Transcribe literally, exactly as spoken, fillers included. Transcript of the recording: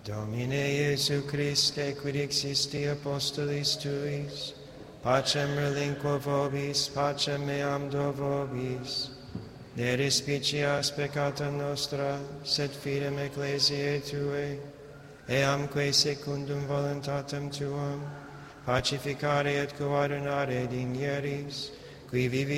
Domine Iesu Christe, quid existi apostolis tuis, pacem relinquo vobis, pacem meam do vobis. Ne respicias peccata nostra, sed fidem ecclesiae Tuae, eamque secundum voluntatem Tuam, pacificare et coordinare dignieris, qui vivi